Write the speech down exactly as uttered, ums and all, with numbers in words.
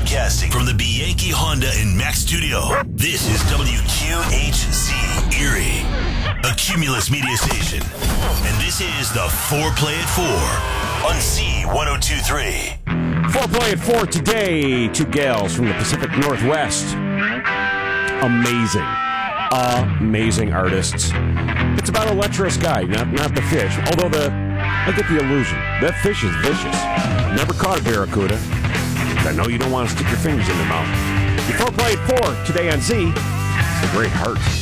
Broadcasting from the Bianchi Honda in Mac Studio, this is W Q H Z Erie, a Cumulus media station. And this is the Foreplay at four on C one oh two point three. Foreplay at four today. Two gals from the Pacific Northwest. Amazing. Amazing artists. It's about a lecherous guy, not, not the fish. Although the I get the illusion. That fish is vicious. Never caught a barracuda. I know you don't want to stick your fingers in their mouth. Before play at four today on Z, it's the Great Heart.